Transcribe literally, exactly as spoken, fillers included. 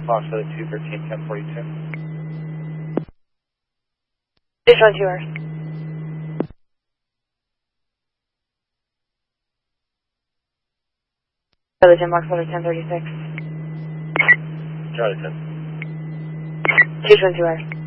Fox for the two thirteen, ten forty-two. Station on two hours. For the ten box for the ten thirty-six. Charlie ten. Station on two hours.